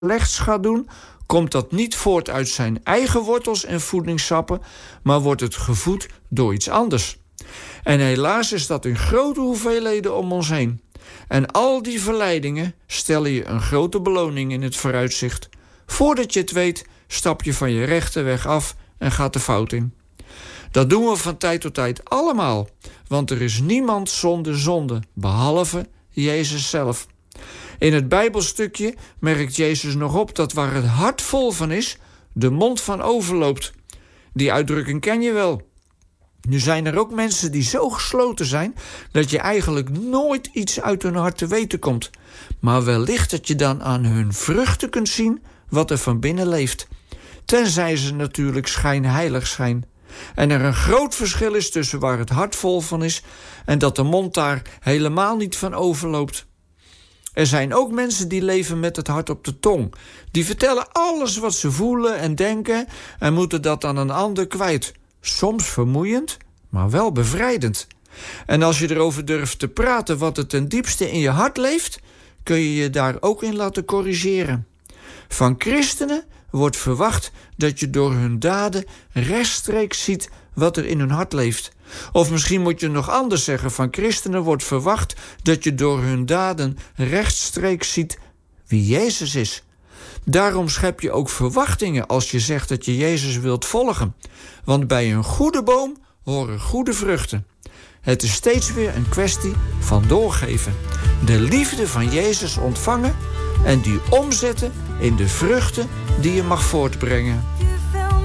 slechts gaat doen, komt dat niet voort uit zijn eigen wortels en voedingssappen, maar wordt het gevoed door iets anders. En helaas is dat in grote hoeveelheden om ons heen. En al die verleidingen stellen je een grote beloning in het vooruitzicht. Voordat je het weet, stap je van je rechte weg af en gaat de fout in. Dat doen we van tijd tot tijd allemaal, want er is niemand zonder zonde, behalve Jezus zelf. In het Bijbelstukje merkt Jezus nog op dat waar het hart vol van is, de mond van overloopt. Die uitdrukking ken je wel. Nu zijn er ook mensen die zo gesloten zijn dat je eigenlijk nooit iets uit hun hart te weten komt. Maar wellicht dat je dan aan hun vruchten kunt zien wat er van binnen leeft. Tenzij ze natuurlijk schijnheilig zijn. En er een groot verschil is tussen waar het hart vol van is en dat de mond daar helemaal niet van overloopt. Er zijn ook mensen die leven met het hart op de tong. Die vertellen alles wat ze voelen en denken en moeten dat aan een ander kwijt. Soms vermoeiend, maar wel bevrijdend. En als je erover durft te praten wat er ten diepste in je hart leeft, kun je je daar ook in laten corrigeren. Van christenen wordt verwacht dat je door hun daden rechtstreeks ziet wat er in hun hart leeft. Of misschien moet je nog anders zeggen, van christenen wordt verwacht dat je door hun daden rechtstreeks ziet wie Jezus is. Daarom schep je ook verwachtingen als je zegt dat je Jezus wilt volgen. Want bij een goede boom horen goede vruchten. Het is steeds weer een kwestie van doorgeven. De liefde van Jezus ontvangen en die omzetten in de vruchten die je mag voortbrengen.